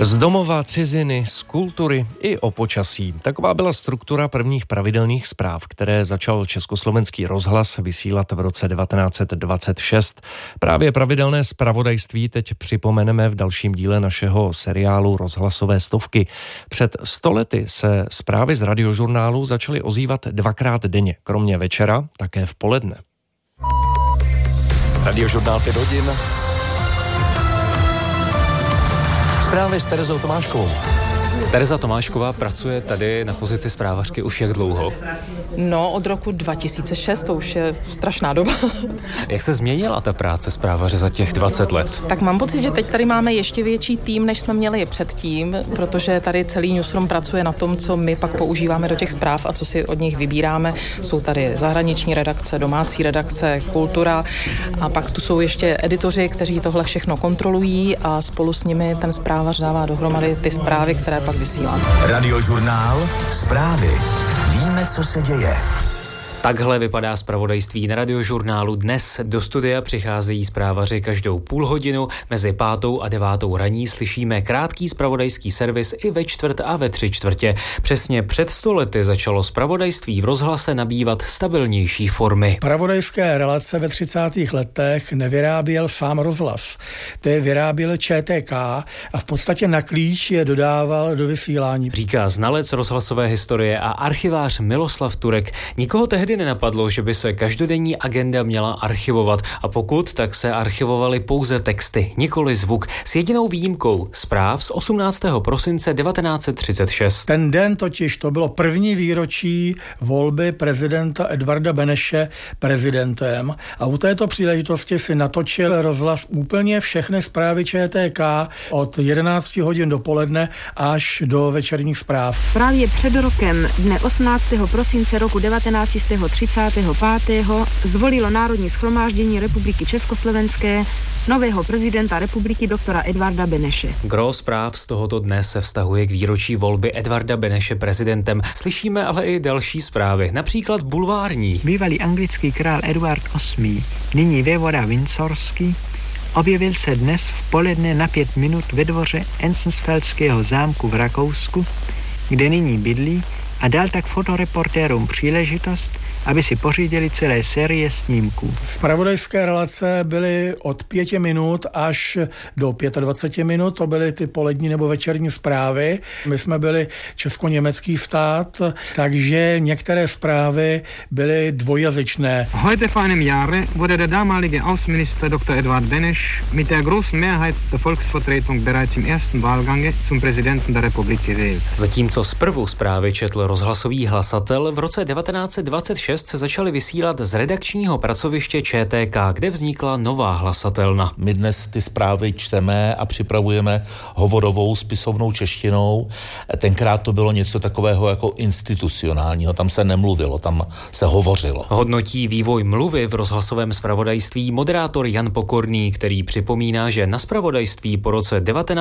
Z domova, ciziny, z kultury i o počasí. Taková byla struktura prvních pravidelných zpráv, které začal Československý rozhlas vysílat v roce 1926. Právě pravidelné zpravodajství teď připomeneme v dalším díle našeho seriálu Rozhlasové stovky. Před 100 lety se zprávy z Radiožurnálu začaly ozývat 2krát denně, kromě večera, také v poledne. Radiožurnál 5 hodin. Zprávy s Terezou Tomáškovou. Tereza Tomášková pracuje tady na pozici zprávařky už jak dlouho? No, od roku 2006, to už je strašná doba. Jak se změnila ta práce zprávaře za těch 20 let? Tak mám pocit, že teď tady máme ještě větší tým, než jsme měli předtím, protože tady celý newsroom pracuje na tom, co my pak používáme do těch zpráv a co si od nich vybíráme. Jsou tady zahraniční redakce, domácí redakce, kultura a pak tu jsou ještě editoři, kteří tohle všechno kontrolují a spolu s nimi ten zprávař dává dohromady ty zprávy, které pak vysílám. Radiožurnál, zprávy. Víme, co se děje. Takhle vypadá zpravodajství na Radiožurnálu. Dnes do studia přicházejí zprávaři každou půl hodinu. Mezi 5. a 9. raní slyšíme krátký zpravodajský servis i ve čtvrt a ve 3/4. Přesně před 100 lety začalo zpravodajství v rozhlase nabývat stabilnější formy. Zpravodajské relace ve 30. letech nevyráběl sám rozhlas. To je vyráběl ČTK a v podstatě na klíč je dodával do vysílání. Říká znalec rozhlasové historie a archivář Miloslav Turek. Nikoho tehdy nenapadlo, že by se každodenní agenda měla archivovat a pokud, tak se archivovaly pouze texty, nikoli zvuk, s jedinou výjimkou zpráv z 18. prosince 1936. Ten den totiž to bylo první výročí volby prezidenta Edvarda Beneše prezidentem a u této příležitosti si natočil rozhlas úplně všechny zprávy ČTK od 11 hodin dopoledne až do večerních zpráv. Právě před rokem, dne 18. prosince roku 1935, zvolilo Národní shromáždění Republiky Československé nového prezidenta republiky doktora Edvarda Beneše. Gros zpráv z tohoto dne se vztahuje k výročí volby Edvarda Beneše prezidentem. Slyšíme ale i další zprávy, například bulvární. Bývalý anglický král Eduard VIII, nyní vévoda Windsorský, objevil se dnes v poledne na 5 minut ve dvoře Enzensfeldského zámku v Rakousku, kde nyní bydlí, a dal tak fotoreportérům příležitost, aby si pořídili celé série snímků. Zpravodajské relace byly od 5 minut až do 25 minut, to byly ty polední nebo večerní zprávy. My jsme byli česko-německý stát, takže některé zprávy byly dvojjazyčné. Heute vor einem Jahre wurde der damalige Außenminister Dr. Edvard Beneš mit der großen Mehrheit der Volksvertretung bereits im ersten Wahlgange zum Präsidenten der Republiky gewählt. Zatímco zprvu zprávy četl rozhlasový hlasatel, v roce 1926 se začaly vysílat z redakčního pracoviště ČTK, kde vznikla nová hlasatelna. My dnes ty zprávy čteme a připravujeme hovorovou spisovnou češtinou. Tenkrát to bylo něco takového jako institucionálního, tam se nemluvilo, tam se hovořilo. Hodnotí vývoj mluvy v rozhlasovém zpravodajství moderátor Jan Pokorný, který připomíná, že na zpravodajství po roce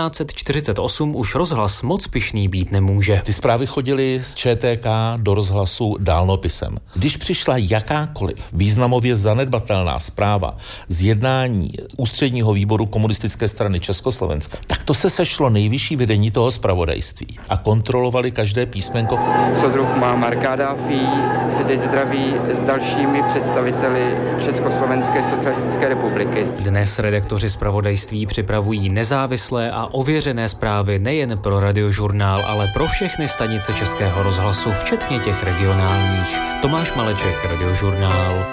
1948 už rozhlas moc pyšný být nemůže. Ty zprávy chodily z ČTK do rozhlasu dálnopisem. Když přišla jakákoliv významově zanedbatelná zpráva z jednání ústředního výboru komunistické strany Československa, tak to se sešlo nejvyšší vedení toho zpravodajství a kontrolovali každé písmenko. Soudruh Muammar Kaddáfí se teď zdraví s dalšími představiteli Československé socialistické republiky. Dnes redaktoři zpravodajství připravují nezávislé a ověřené zprávy nejen pro Radiožurnál, ale pro všechny stanice Českého rozhlasu, včetně těch regionálních. Tomáš Maleček, Radiožurnál.